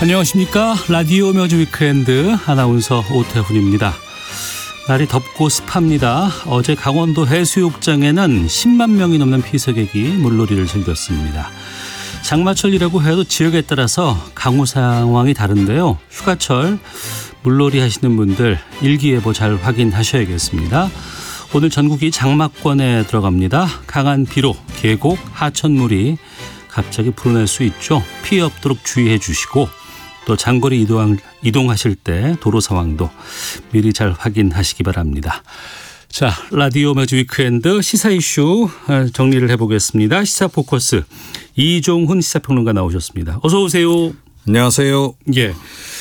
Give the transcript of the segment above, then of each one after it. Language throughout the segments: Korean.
안녕하십니까. 라디오 명주 위크엔드 아나운서 오태훈입니다. 날이 덥고 습합니다. 어제 강원도 해수욕장에는 10만 명이 넘는 피서객이 물놀이를 즐겼습니다. 장마철이라고 해도 지역에 따라서 강우 상황이 다른데요. 휴가철 물놀이 하시는 분들 일기예보 잘 확인하셔야겠습니다. 오늘 전국이 장마권에 들어갑니다. 강한 비로 계곡, 하천물이 갑자기 불어날 수 있죠. 피해 없도록 주의해 주시고 또 장거리 이동하실 때 도로 상황도 미리 잘 확인하시기 바랍니다. 자, 라디오 매주 위크엔드 시사 이슈 정리를 해보겠습니다. 시사 포커스 이종훈 시사평론가 나오셨습니다. 어서 오세요. 안녕하세요. 예,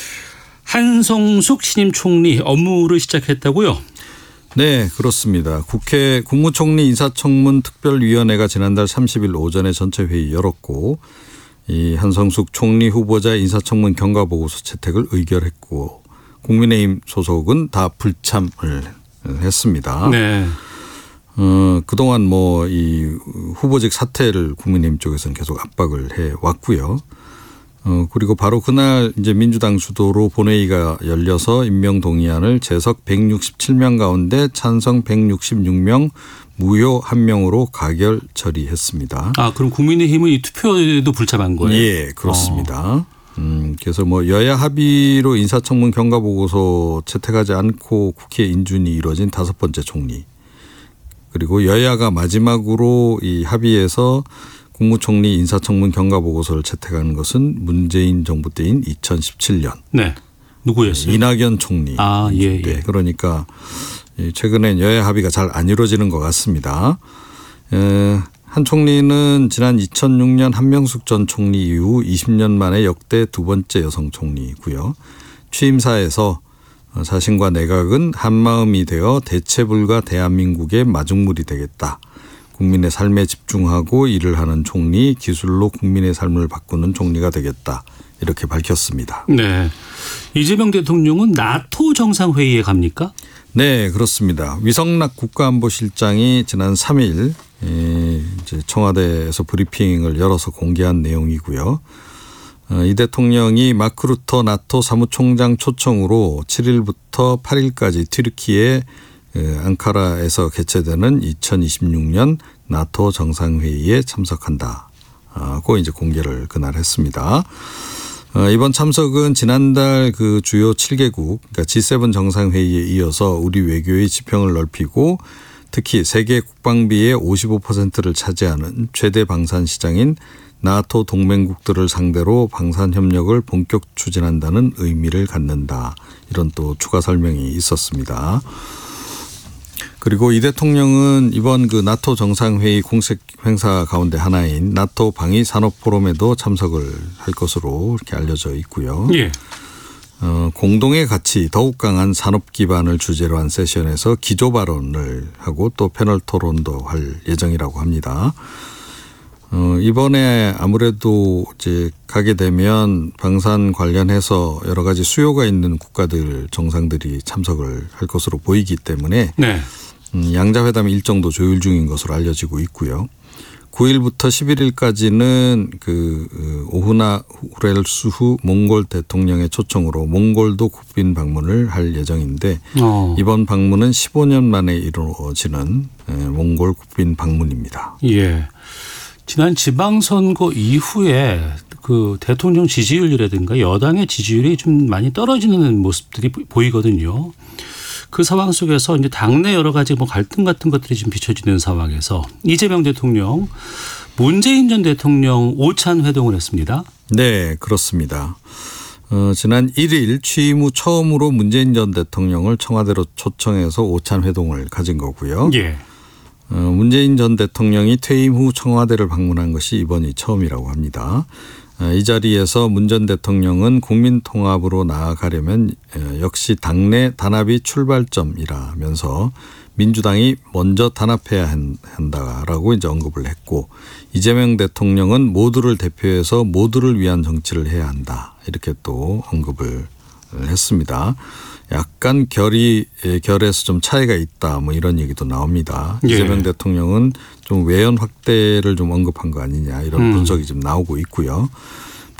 한성숙 신임 총리 업무를 시작했다고요? 네, 그렇습니다. 국회 국무총리 인사청문 특별위원회가 지난달 30일 오전에 전체 회의 열었고 이 한성숙 총리 후보자 인사청문 경과보고서 채택을 의결했고 국민의힘 소속은 다 불참을 했습니다. 네. 그동안 이 후보직 사퇴를 국민의힘 쪽에서는 계속 압박을 해 왔고요. 그리고 바로 그날 이제 민주당 주도로 본회의가 열려서 임명 동의안을 재석 167명 가운데 찬성 166명, 무효 1명으로 가결 처리했습니다. 아, 그럼 국민의힘은 이 투표에도 불참한 거예요? 예, 그렇습니다. 그래서 여야 합의로 인사청문 경과보고서 채택하지 않고 국회 인준이 이루어진 5번째 총리. 그리고 여야가 마지막으로 이 합의해서 국무총리 인사청문 경과보고서를 채택하는 것은 문재인 정부 때인 2017년. 네. 누구였어요? 이낙연 총리. 아, 예, 예. 그러니까 최근엔 여야 합의가 잘 안 이루어지는 것 같습니다. 한 총리는 지난 2006년 한명숙 전 총리 이후 20년 만에 역대 두 번째 여성 총리이고요. 취임사에서 자신과 내각은 한마음이 되어 대체불가 대한민국의 마중물이 되겠다. 국민의 삶에 집중하고 일을 하는 총리, 기술로 국민의 삶을 바꾸는 총리가 되겠다. 이렇게 밝혔습니다. 네. 이재명 대통령은 나토 정상회의에 갑니까? 네, 그렇습니다. 위성락 국가안보실장이 지난 3일 이제 청와대에서 브리핑을 열어서 공개한 내용이고요. 이 대통령이 마크 루터 나토 사무총장 초청으로 7일부터 8일까지 튀르키예 앙카라에서 개최되는 2026년 나토 정상회의에 참석한다고 이제 공개를 그날 했습니다. 이번 참석은 지난달 그 주요 7개국 그러니까 G7 정상회의에 이어서 우리 외교의 지평을 넓히고 특히 세계 국방비의 55%를 차지하는 최대 방산 시장인 나토 동맹국들을 상대로 방산 협력을 본격 추진한다는 의미를 갖는다. 이런 또 추가 설명이 있었습니다. 그리고 이 대통령은 이번 그 나토 정상회의 공식 행사 가운데 하나인 나토 방위 산업 포럼에도 참석을 할 것으로 이렇게 알려져 있고요. 예. 공동의 가치 더욱 강한 산업 기반을 주제로 한 세션에서 기조 발언을 하고 또 패널 토론도 할 예정이라고 합니다. 이번에 아무래도 이제 가게 되면 방산 관련해서 여러 가지 수요가 있는 국가들 정상들이 참석을 할 것으로 보이기 때문에 네. 양자회담 일정도 조율 중인 것으로 알려지고 있고요. 9일부터 11일까지는 그 오후나 후렐수후 몽골 대통령의 초청으로 몽골도 국빈 방문을 할 예정인데 이번 방문은 15년 만에 이루어지는 몽골 국빈 방문입니다. 예. 지난 지방선거 이후에 그 대통령 지지율이라든가 여당의 지지율이 좀 많이 떨어지는 모습들이 보이거든요. 그 상황 속에서 이제 당내 여러 가지 갈등 같은 것들이 좀 비춰지는 상황에서 이재명 대통령, 문재인 전 대통령 오찬 회동을 했습니다. 네, 그렇습니다. 지난 1일 취임 후 처음으로 문재인 전 대통령을 청와대로 초청해서 오찬 회동을 가진 거고요. 예. 문재인 전 대통령이 퇴임 후 청와대를 방문한 것이 이번이 처음이라고 합니다. 이 자리에서 문 전 대통령은 국민 통합으로 나아가려면 역시 당내 단합이 출발점이라면서 민주당이 먼저 단합해야 한다라고 이제 언급을 했고 이재명 대통령은 모두를 대표해서 모두를 위한 정치를 해야 한다 이렇게 또 언급을 했습니다. 약간 결에서 좀 차이가 있다 뭐 이런 얘기도 나옵니다. 예. 이재명 대통령은 좀 외연 확대를 좀 언급한 거 아니냐 이런 분석이 좀 나오고 있고요.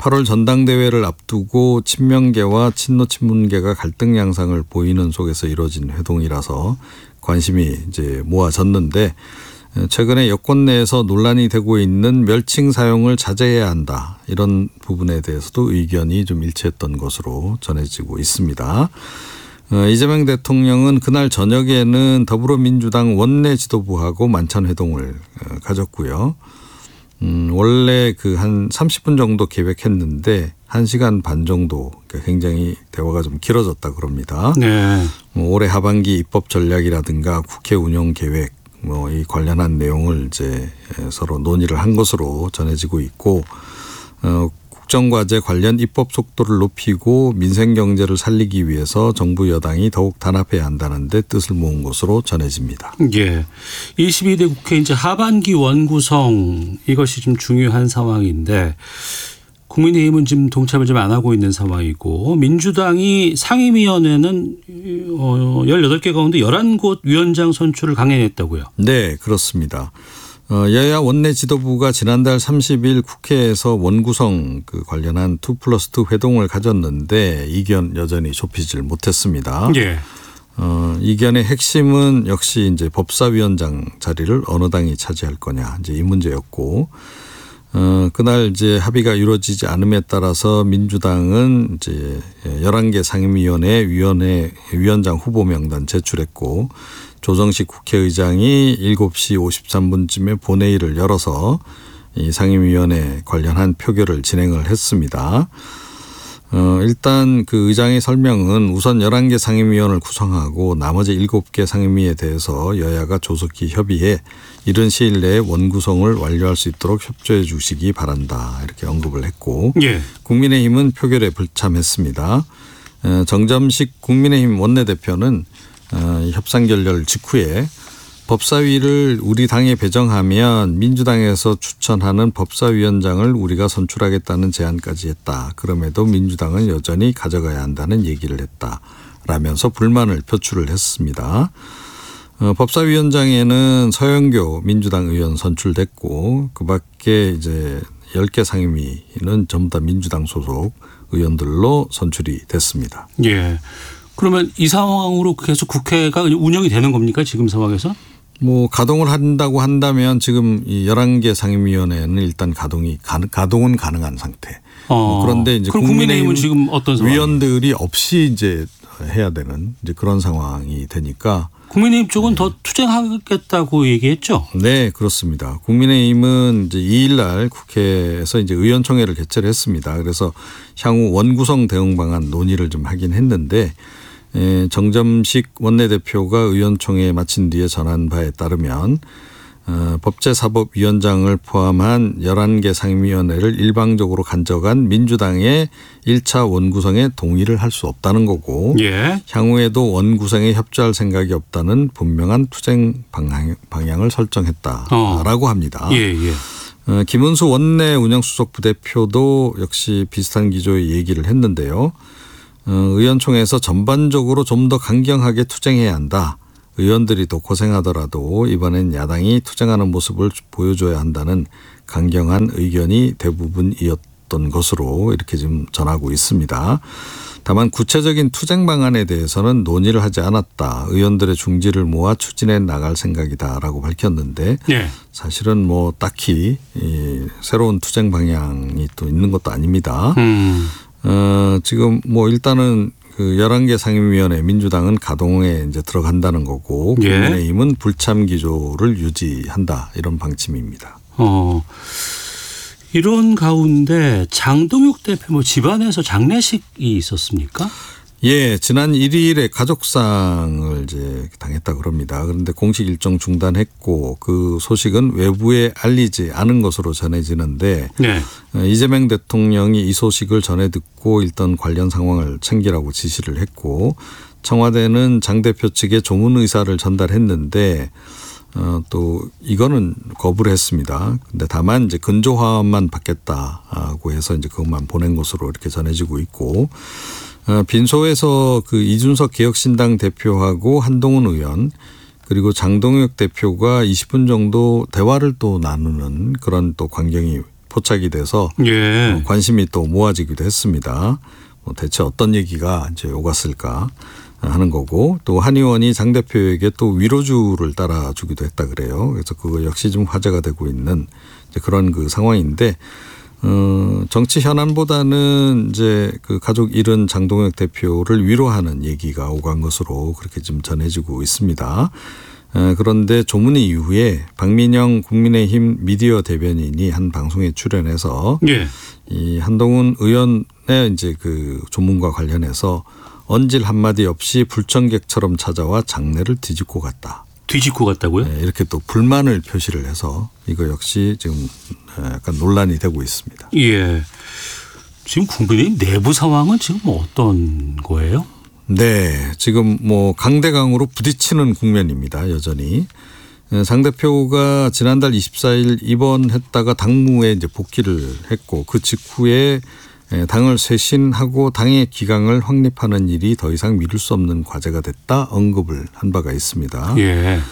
8월 전당대회를 앞두고 친명계와 친노친문계가 갈등 양상을 보이는 속에서 이루어진 회동이라서 관심이 이제 모아졌는데 최근에 여권 내에서 논란이 되고 있는 멸칭 사용을 자제해야 한다. 이런 부분에 대해서도 의견이 좀 일치했던 것으로 전해지고 있습니다. 이재명 대통령은 그날 저녁에는 더불어민주당 원내 지도부하고 만찬 회동을 가졌고요. 원래 그 한 30분 정도 계획했는데 1시간 반 정도 굉장히 대화가 좀 길어졌다 그럽니다. 네. 올해 하반기 입법 전략이라든가 국회 운영 계획 이 관련한 내용을 이제 서로 논의를 한 것으로 전해지고 있고 국정과제 관련 입법 속도를 높이고 민생 경제를 살리기 위해서 정부 여당이 더욱 단합해야 한다는 데 뜻을 모은 것으로 전해집니다. 예. 22대 국회 이제 하반기 원구성 이것이 좀 중요한 상황인데 국민의힘은 지금 동참을 좀 안 하고 있는 상황이고 민주당이 상임위원회는 18개 가운데 11곳 위원장 선출을 강행했다고요. 네, 그렇습니다. 여야 원내 지도부가 지난달 30일 국회에서 원구성 관련한 2+2 회동을 가졌는데 이견 여전히 좁히질 못했습니다. 예. 이견의 핵심은 역시 이제 법사위원장 자리를 어느 당이 차지할 거냐 이제 이 문제였고 그날 이제 합의가 이루어지지 않음에 따라서 민주당은 이제 11개 상임위원회 위원장 후보 명단 제출했고 조정식 국회의장이 7시 53분쯤에 본회의를 열어서 이 상임위원회 관련한 표결을 진행을 했습니다. 일단 그 의장의 설명은 우선 11개 상임위원을 구성하고 나머지 7개 상임위에 대해서 여야가 조속히 협의해 이른 시일 내에 원구성을 완료할 수 있도록 협조해 주시기 바란다 이렇게 언급을 했고 예. 국민의힘은 표결에 불참했습니다. 정점식 국민의힘 원내대표는 협상 결렬 직후에 법사위를 우리 당에 배정하면 민주당에서 추천하는 법사위원장을 우리가 선출하겠다는 제안까지 했다. 그럼에도 민주당은 여전히 가져가야 한다는 얘기를 했다라면서 불만을 표출을 했습니다. 법사위원장에는 서영교 민주당 의원 선출됐고 그밖에 이제 10개 상임위는 전부 다 민주당 소속 의원들로 선출이 됐습니다. 예. 그러면 이 상황으로 계속 국회가 운영이 되는 겁니까? 지금 상황에서? 가동을 한다고 한다면 지금 이 11개 상임위원회는 일단 가동은 가능한 상태. 그런데 이제 그럼 국민의힘은 지금 어떤 상황? 위원들이 없이 이제 해야 되는 이제 그런 상황이 되니까. 국민의힘 쪽은 더 투쟁하겠다고 얘기했죠? 네, 그렇습니다. 국민의힘은 이제 2일 날 국회에서 이제 의원총회를 개최를 했습니다. 그래서 향후 원구성 대응 방안 논의를 좀 하긴 했는데 정점식 원내대표가 의원총회에 마친 뒤에 전한 바에 따르면 법제사법위원장을 포함한 11개 상임위원회를 일방적으로 간접한 민주당의 1차 원구성에 동의를 할 수 없다는 거고 예. 향후에도 원구성에 협조할 생각이 없다는 분명한 투쟁 방향을 설정했다라고 합니다. 예. 김은수 원내 운영수석 부대표도 역시 비슷한 기조의 얘기를 했는데요. 의원총회에서 전반적으로 좀 더 강경하게 투쟁해야 한다. 의원들이 더 고생하더라도 이번엔 야당이 투쟁하는 모습을 보여줘야 한다는 강경한 의견이 대부분이었던 것으로 이렇게 지금 전하고 있습니다. 다만 구체적인 투쟁 방안에 대해서는 논의를 하지 않았다. 의원들의 중지를 모아 추진해 나갈 생각이다라고 밝혔는데 네. 사실은 딱히 새로운 투쟁 방향이 또 있는 것도 아닙니다. 지금 일단은 그 11개 상임위원회 민주당은 가동에 이제 들어간다는 거고 예. 국민의힘은 불참 기조를 유지한다 이런 방침입니다. 이런 가운데 장동혁 대표 집안에서 장례식이 있었습니까? 예, 지난 1일에 가족상을 이제 당했다 그럽니다. 그런데 공식 일정 중단했고 그 소식은 외부에 알리지 않은 것으로 전해지는데 네. 이재명 대통령이 이 소식을 전해 듣고 일단 관련 상황을 챙기라고 지시를 했고 청와대는 장 대표 측에 조문 의사를 전달했는데 또 이거는 거부를 했습니다. 근데 다만 이제 근조화만 받겠다고 해서 이제 그것만 보낸 것으로 이렇게 전해지고 있고 빈소에서 그 이준석 개혁신당 대표하고 한동훈 의원 그리고 장동혁 대표가 20분 정도 대화를 또 나누는 그런 또 광경이 포착이 돼서 예. 관심이 또 모아지기도 했습니다. 대체 어떤 얘기가 이제 오갔을까 하는 거고, 또 한 의원이 장 대표에게 또 위로주를 따라주기도 했다 그래요. 그래서 그거 역시 좀 화제가 되고 있는 이제 그런 그 상황인데, 정치 현안보다는 이제 그 가족 잃은 장동혁 대표를 위로하는 얘기가 오간 것으로 그렇게 좀 전해지고 있습니다. 그런데 조문회 이후에 박민영 국민의힘 미디어 대변인이 한 방송에 출연해서 예. 이 한동훈 의원의 이제 그 조문과 관련해서 언질 한마디 없이 불청객처럼 찾아와 장례를 뒤집고 갔다. 뒤집고 갔다고요? 네, 이렇게 또 불만을 표시를 해서 이거 역시 지금 약간 논란이 되고 있습니다. 예. 지금 국민의힘 내부 상황은 지금 어떤 거예요? 네, 지금 뭐 강대강으로 부딪히는 국면입니다. 여전히. 장 대표가 지난달 24일 입원했다가 당무에 이제 복귀를 했고, 그 직후에 당을 쇄신하고 당의 기강을 확립하는 일이 더 이상 미룰 수 없는 과제가 됐다 언급을 한 바가 있습니다. 예.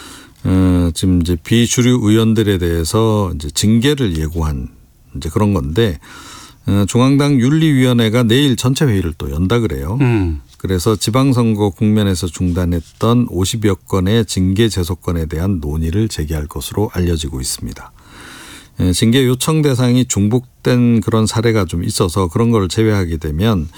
지금 이제 비주류 의원들에 대해서 이제 징계를 예고한 이제 그런 건데, 중앙당 윤리위원회가 내일 전체 회의를 또 연다 그래요. 그래서 지방선거 국면에서 중단했던 50여 건의 징계 제소건에 대한 논의를 제기할 것으로 알려지고 있습니다. 징계 요청 대상이 중복된 그런 사례가 좀 있어서 그런 걸 제외하게 되면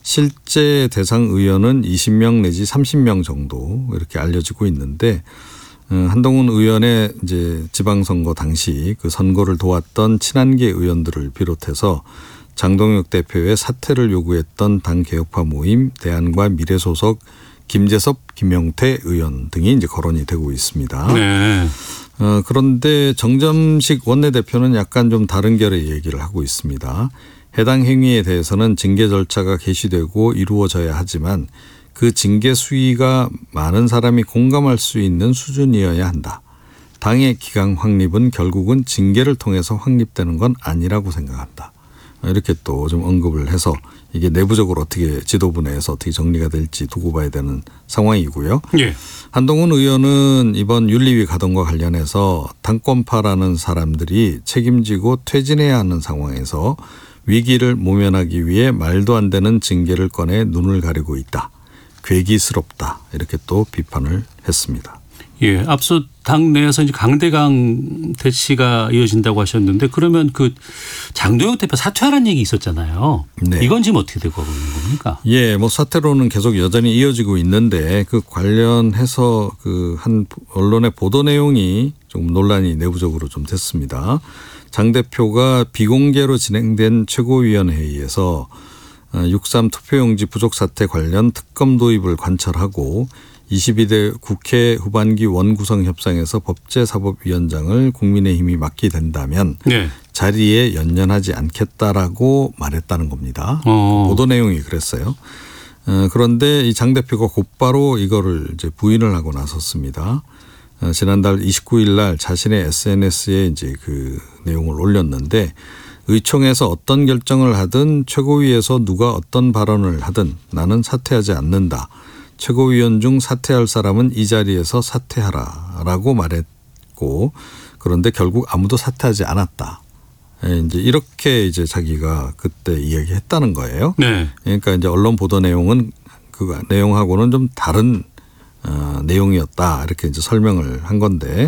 실제 대상 의원은 20명 내지 30명 정도 이렇게 알려지고 있는데, 한동훈 의원의 이제 지방선거 당시 그 선거를 도왔던 친한계 의원들을 비롯해서 장동혁 대표의 사퇴를 요구했던 당 개혁파 모임 대안과 미래 소속 김재섭, 김용태 의원 등이 이제 거론이 되고 있습니다. 네. 그런데 정점식 원내대표는 약간 좀 다른 결의 얘기를 하고 있습니다. 해당 행위에 대해서는 징계 절차가 개시되고 이루어져야 하지만 그 징계 수위가 많은 사람이 공감할 수 있는 수준이어야 한다. 당의 기강 확립은 결국은 징계를 통해서 확립되는 건 아니라고 생각한다. 이렇게 또 좀 언급을 해서 이게 내부적으로 어떻게 지도부 내에서 어떻게 정리가 될지 두고 봐야 되는 상황이고요. 예. 한동훈 의원은 이번 윤리위 가동과 관련해서 당권파라는 사람들이 책임지고 퇴진해야 하는 상황에서 위기를 모면하기 위해 말도 안 되는 징계를 꺼내 눈을 가리고 있다. 괴기스럽다. 이렇게 또 비판을 했습니다. 예. 앞서 당 내에서 이제 강대강 대치가 이어진다고 하셨는데, 그러면 그 장동혁 대표 사퇴하라는 얘기 있었잖아요. 네. 이건 지금 어떻게 되고 있는 겁니까? 예, 뭐 사태로는 계속 여전히 이어지고 있는데, 그 관련해서 그 한 언론의 보도 내용이 좀 논란이 내부적으로 좀 됐습니다. 장 대표가 비공개로 진행된 최고위원회의에서 6.3 투표용지 부족 사태 관련 특검 도입을 관철하고 22대 국회 후반기 원구성 협상에서 법제사법위원장을 국민의힘이 맡게 된다면 네. 자리에 연연하지 않겠다라고 말했다는 겁니다. 보도 내용이 그랬어요. 그런데 이 장 대표가 곧바로 이거를 이제 부인을 하고 나섰습니다. 지난달 29일 날 자신의 SNS에 이제 그 내용을 올렸는데, 의총에서 어떤 결정을 하든 최고위에서 누가 어떤 발언을 하든 나는 사퇴하지 않는다. 최고위원 중 사퇴할 사람은 이 자리에서 사퇴하라라고 말했고, 그런데 결국 아무도 사퇴하지 않았다. 이제 이렇게 이제 자기가 그때 이야기했다는 거예요. 네. 그러니까 이제 언론 보도 내용은 그 내용하고는 좀 다른 내용이었다. 이렇게 이제 설명을 한 건데,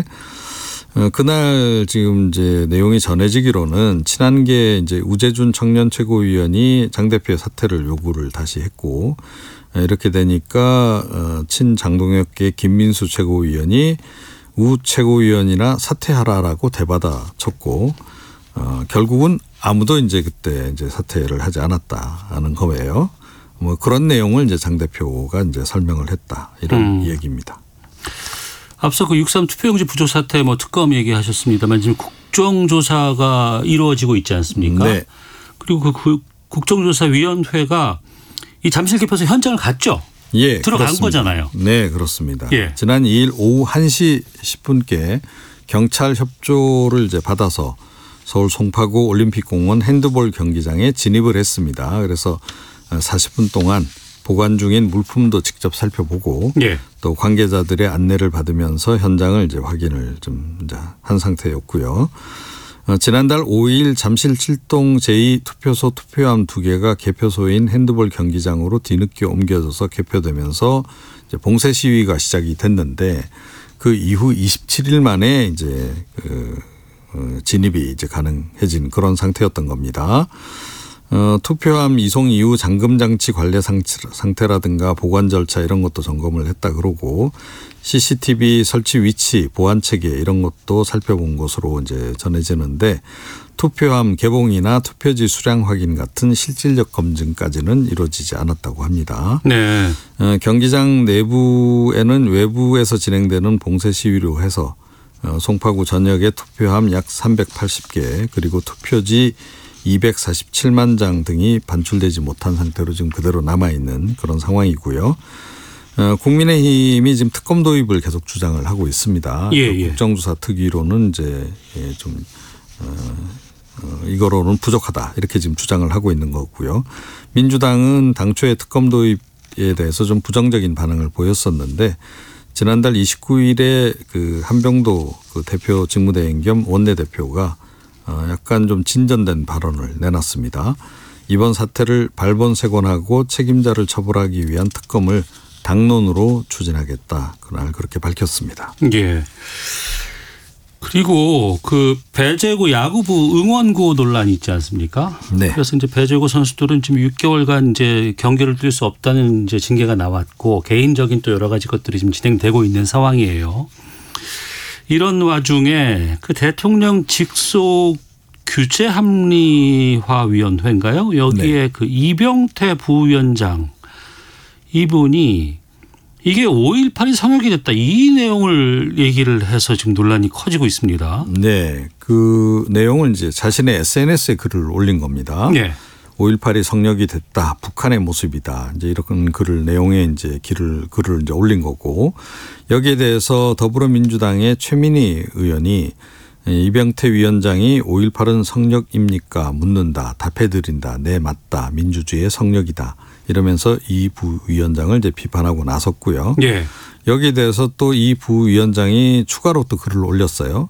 그날 지금 이제 내용이 전해지기로는 친한계 이제 우재준 청년 최고위원이 장 대표의 사퇴를 요구를 다시 했고, 이렇게 되니까 친 장동혁계 김민수 최고위원이 우 최고위원이나 사퇴하라라고 대받아 쳤고, 결국은 아무도 이제 그때 이제 사퇴를 하지 않았다는 거예요. 뭐 그런 내용을 이제 장 대표가 이제 설명을 했다, 이런 얘기입니다. 앞서 그 6.3 투표용지 부족 사태 뭐 특검 얘기하셨습니다만 지금 국정조사가 이루어지고 있지 않습니까? 네. 그리고 그 국정조사위원회가 이 잠실 개표소 현장을 갔죠? 예, 들어간 그렇습니다. 거잖아요. 네, 그렇습니다. 예. 지난 2일 오후 1시 10분께 경찰 협조를 이제 받아서 서울 송파구 올림픽공원 핸드볼 경기장에 진입을 했습니다. 그래서 40분 동안 보관 중인 물품도 직접 살펴보고, 예. 또 관계자들의 안내를 받으면서 현장을 이제 확인을 좀 한 상태였고요. 지난달 5일 잠실 7동 제2투표소 투표함 2개가 개표소인 핸드볼 경기장으로 뒤늦게 옮겨져서 개표되면서 이제 봉쇄 시위가 시작이 됐는데 그 이후 27일 만에 이제 진입이 이제 가능해진 그런 상태였던 겁니다. 투표함 이송 이후 잠금 장치 관리 상태라든가 보관 절차 이런 것도 점검을 했다 그러고 CCTV 설치 위치, 보안 체계 이런 것도 살펴본 것으로 이제 전해지는데 투표함 개봉이나 투표지 수량 확인 같은 실질적 검증까지는 이루어지지 않았다고 합니다. 네. 경기장 내부에는 외부에서 진행되는 봉쇄 시위로 해서 송파구 전역에 투표함 약 380개 그리고 투표지 247만 장 등이 반출되지 못한 상태로 지금 그대로 남아있는 그런 상황이고요. 국민의힘이 지금 특검 도입을 계속 주장을 하고 있습니다. 예. 국정조사 특위로는 이제 좀 이거로는 부족하다 이렇게 지금 주장을 하고 있는 거고요. 민주당은 당초에 특검 도입에 대해서 좀 부정적인 반응을 보였었는데 지난달 29일에 그 한병도 그 대표 직무대행 겸 원내대표가 약간 좀 진전된 발언을 내놨습니다. 이번 사태를 발본색원하고 책임자를 처벌하기 위한 특검을 당론으로 추진하겠다. 그날 그렇게 밝혔습니다. 예. 그리고 그 배제구 야구부 응원구 논란이 있지 않습니까? 네. 그래서 이제 배제구 선수들은 지금 6개월간 이제 경기를 뛸 수 없다는 이제 징계가 나왔고 개인적인 또 여러 가지 것들이 지금 진행되고 있는 상황이에요. 이런 와중에 그 대통령 직속 규제 합리화 위원회인가요? 여기에 네. 그 이병태 부위원장 이분이 이게 5.18이 성역이 됐다. 이 내용을 얘기를 해서 지금 논란이 커지고 있습니다. 네. 그 내용을 이제 자신의 SNS에 글을 올린 겁니다. 네. 5.18이 성역이 됐다. 북한의 모습이다. 이제 이런 내용에 이제 글을 이제 올린 거고 여기에 대해서 더불어민주당의 최민희 의원이 이병태 위원장이 5.18은 성역입니까? 묻는다. 답해드린다. 네, 맞다. 민주주의의 성역이다. 이러면서 이 부위원장을 이제 비판하고 나섰고요. 예. 여기에 대해서 또 이 부위원장이 추가로 또 글을 올렸어요.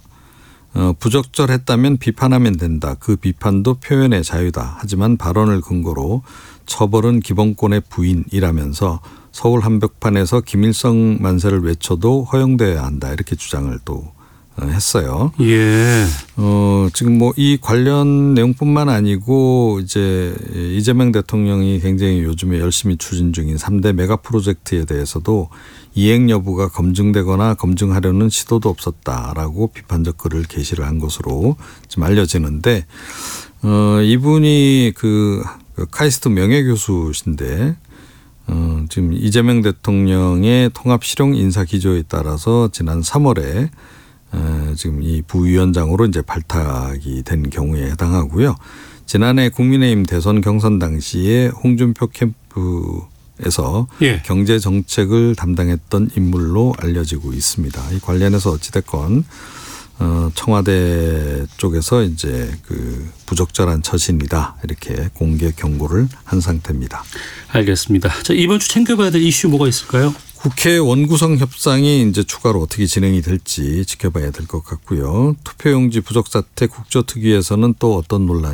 부적절했다면 비판하면 된다. 그 비판도 표현의 자유다. 하지만 발언을 근거로 처벌은 기본권의 부인이라면서 서울 한복판에서 김일성 만세를 외쳐도 허용돼야 한다. 이렇게 주장을 또 했어요. 예. 지금 뭐 이 관련 내용뿐만 아니고 이제 이재명 대통령이 굉장히 요즘에 열심히 추진 중인 3대 메가 프로젝트에 대해서도 이행 여부가 검증되거나 검증하려는 시도도 없었다라고 비판적 글을 게시를 한 것으로 지금 알려지는데 이분이 그 카이스트 명예교수신데 지금 이재명 대통령의 통합 실용 인사 기조에 따라서 지난 3월에 지금 이 부위원장으로 이제 발탁이 된 경우에 해당하고요. 지난해 국민의힘 대선 경선 당시에 홍준표 캠프에서 예. 경제 정책을 담당했던 인물로 알려지고 있습니다. 이 관련해서 어찌됐건 청와대 쪽에서 이제 그 부적절한 처신이다 이렇게 공개 경고를 한 상태입니다. 알겠습니다. 자, 이번 주 챙겨봐야 될 이슈 뭐가 있을까요? 국회 원구성 협상이 이제 추가로 어떻게 진행이 될지 지켜봐야 될 것 같고요. 투표용지 부적 사태 국조특위에서는 또 어떤 논란이